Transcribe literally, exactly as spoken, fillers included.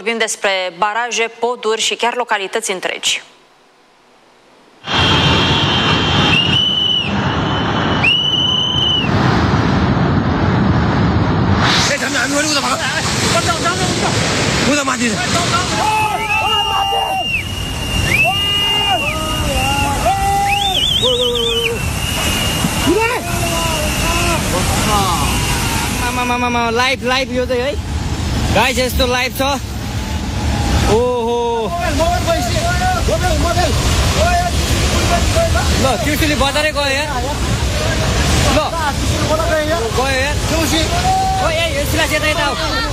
vorbim despre baraje, poduri și chiar localități întregi. Mama live live यो चाहिँ है guys यस्तो लाइभ छ ओहो ल त्रिशुली बजारै गयो यार ल गयो यार ओ ए यो सिला सेता यता